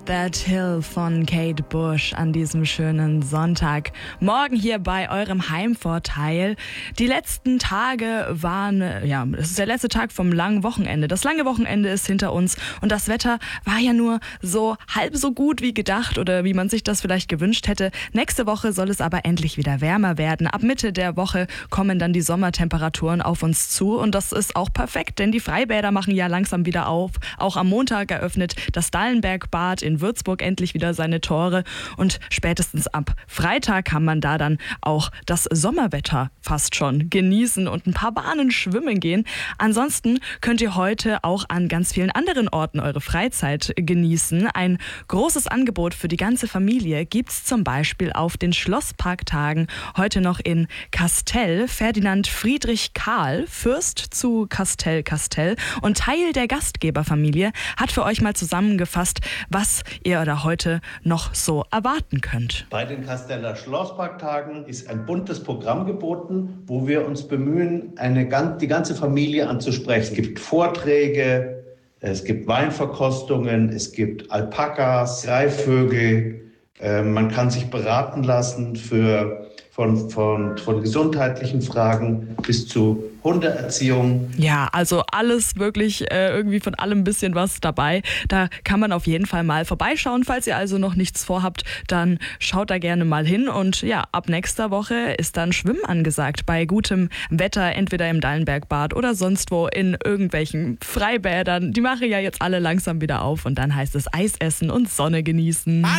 That Hill von Kate Bush an diesem schönen Sonntag. Morgen hier bei eurem Heimvorteil. Die letzten Tage waren, es ist der letzte Tag vom langen Wochenende. Das lange Wochenende ist hinter uns und das Wetter war ja nur so halb so gut wie gedacht oder wie man sich das vielleicht gewünscht hätte. Nächste Woche soll es aber endlich wieder wärmer werden. Ab Mitte der Woche kommen dann die Sommertemperaturen auf uns zu und das ist auch perfekt, denn die Freibäder machen ja langsam wieder auf. Auch am Montag eröffnet das Dallenbergbad in Würzburg endlich wieder seine Tore und spätestens ab Freitag kann man da dann auch das Sommerwetter fast schon genießen und ein paar Bahnen schwimmen gehen. Ansonsten könnt ihr heute auch an ganz vielen anderen Orten eure Freizeit genießen. Ein großes Angebot für die ganze Familie gibt's zum Beispiel auf den Schlossparktagen heute noch in Kastel. Ferdinand Friedrich Karl, Fürst zu Kastel und Teil der Gastgeberfamilie, hat für euch mal zusammengefasst, was ihr da heute noch so erwarten könnt. Bei den Kasteller Schlossparktagen ist ein buntes Programm geboten, wo wir uns bemühen, die ganze Familie anzusprechen. Es gibt Vorträge, es gibt Weinverkostungen, es gibt Alpakas, Greifvögel. Man kann sich beraten lassen von gesundheitlichen Fragen bis zu Hundeerziehung. Ja, also alles wirklich irgendwie von allem ein bisschen was dabei. Da kann man auf jeden Fall mal vorbeischauen. Falls ihr also noch nichts vorhabt, dann schaut da gerne mal hin. Und ja, ab nächster Woche ist dann Schwimmen angesagt. Bei gutem Wetter, entweder im Dallenbergbad oder sonst wo in irgendwelchen Freibädern. Die machen ja jetzt alle langsam wieder auf und dann heißt es Eis essen und Sonne genießen.